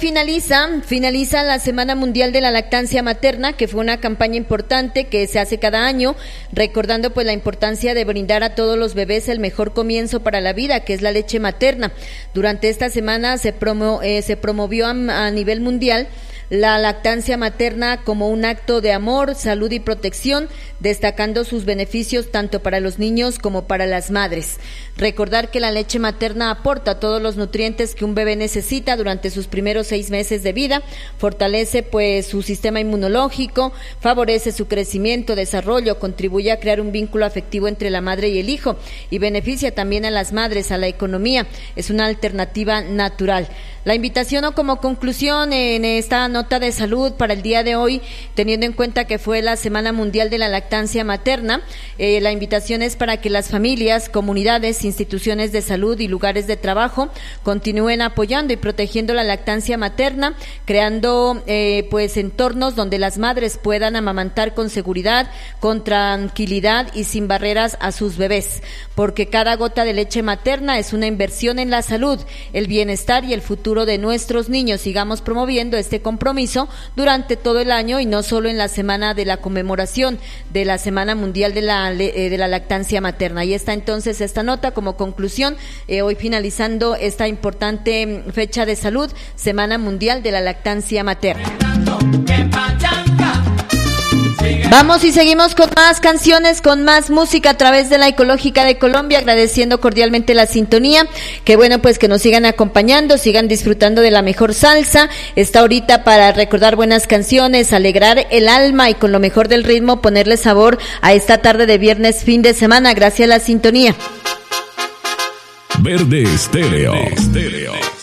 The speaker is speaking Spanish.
Finaliza la Semana Mundial de la Lactancia Materna, que fue una campaña importante que se hace cada año, recordando pues la importancia de brindar a todos los bebés el mejor comienzo para la vida, que es la leche materna. Durante esta semana se promovió a nivel mundial la lactancia materna como un acto de amor, salud y protección, destacando sus beneficios tanto para los niños como para las madres. Recordar que la leche materna aporta todos los nutrientes que un bebé necesita durante sus primeros 6 meses de vida, fortalece pues su sistema inmunológico, favorece su crecimiento, desarrollo, contribuye a crear un vínculo afectivo entre la madre y el hijo y beneficia también a las madres, a la economía. Es una alternativa natural. La invitación o como conclusión en esta nota de salud para el día de hoy, teniendo en cuenta que fue la Semana Mundial de la Lactancia Materna, la invitación es para que las familias, comunidades, instituciones de salud y lugares de trabajo continúen apoyando y protegiendo la lactancia materna, creando pues entornos donde las madres puedan amamantar con seguridad, con tranquilidad y sin barreras a sus bebés, porque cada gota de leche materna es una inversión en la salud, el bienestar y el futuro de nuestros niños. Sigamos promoviendo este compromiso durante todo el año y no solo en la semana de la conmemoración de la Semana Mundial de la Lactancia Materna. Y está entonces esta nota como conclusión, hoy finalizando esta importante fecha de salud, Semana Mundial de la Lactancia Materna. Vamos y seguimos con más canciones, con más música a través de la Ecológica de Colombia, agradeciendo cordialmente la sintonía, que bueno pues que nos sigan acompañando, sigan disfrutando de la mejor salsa, está ahorita para recordar buenas canciones, alegrar el alma y con lo mejor del ritmo ponerle sabor a esta tarde de viernes fin de semana, gracias a la sintonía. Verde Estéreo.